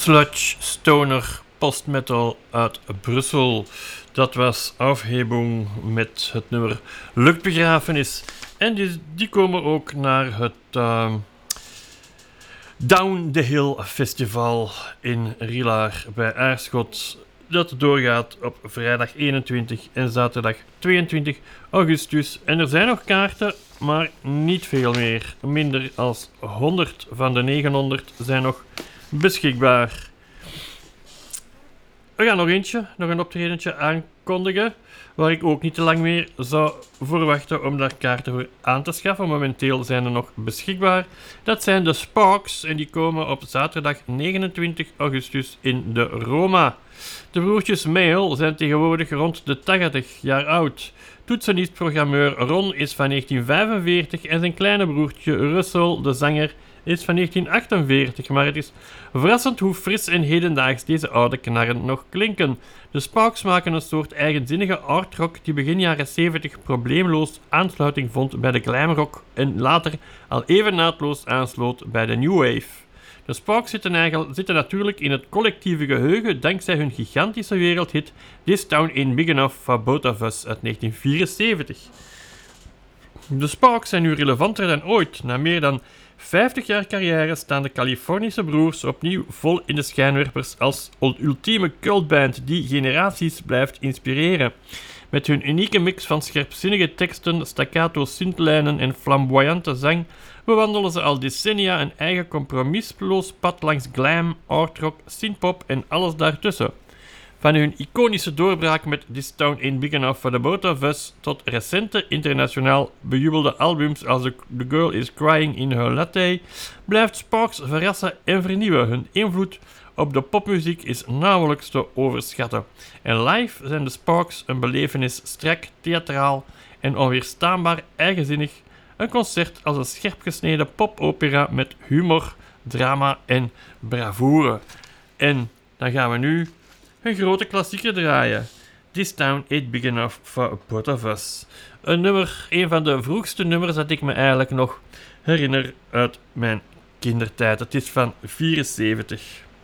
sludge, stoner, postmetal uit Brussel. Dat was Aufhebung met het nummer Luchtbegrafenis. En die komen ook naar het Down the Hill Festival in Rielaar bij Aarschot. Dat doorgaat op vrijdag 21 en zaterdag 22 augustus. En er zijn nog kaarten, maar niet veel meer. Minder dan 100 van de 900 zijn nog beschikbaar. We gaan nog een optredentje aankondigen, waar ik ook niet te lang meer zou verwachten om daar kaarten voor aan te schaffen. Momenteel zijn er nog beschikbaar. Dat zijn de Sparks en die komen op zaterdag 29 augustus in de Roma. De broertjes Mail zijn tegenwoordig rond de 80 jaar oud. Toetsenist-programmeur Ron is van 1945 en zijn kleine broertje Russell, de zanger, is van 1948, maar het is verrassend hoe fris en hedendaags deze oude knarren nog klinken. De Sparks maken een soort eigenzinnige artrock die begin jaren 70 probleemloos aansluiting vond bij de glamrock en later al even naadloos aansloot bij de New Wave. De Sparks zitten natuurlijk in het collectieve geheugen dankzij hun gigantische wereldhit This Town Ain't Big Enough for Both of Us uit 1974. De Sparks zijn nu relevanter dan ooit. Na meer dan 50 jaar carrière staan de Californische broers opnieuw vol in de schijnwerpers als ultieme cultband die generaties blijft inspireren. Met hun unieke mix van scherpzinnige teksten, staccato synthlijnen en flamboyante zang bewandelen ze al decennia een eigen compromisloos pad langs glam, artrock, synthpop en alles daartussen. Van hun iconische doorbraak met This Town Ain't Big Enough for the Both of Us tot recente internationaal bejubelde albums als The Girl Is Crying in Her Latte blijft Sparks verrassen en vernieuwen. Hun invloed op de popmuziek is nauwelijks te overschatten. En live zijn de Sparks een belevenis strak, theatraal en onweerstaanbaar eigenzinnig. Een concert als een scherpgesneden popopera met humor, drama en bravoure. En dan gaan we nu een grote klassieker draaien. This Town Ain't Big Enough for Both of Us. Een van de vroegste nummers dat ik me eigenlijk nog herinner uit mijn kindertijd. Het is van 74.